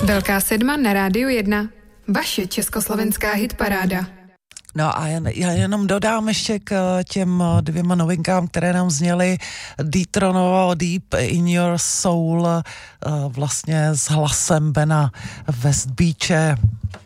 Velká sedma na Rádiu 1. Vaše československá hitparáda. No a já jenom dodám ještě k těm dvěma novinkám, které nám zněly. Detronovo Deep in Your Soul vlastně s hlasem Bena Westbeache.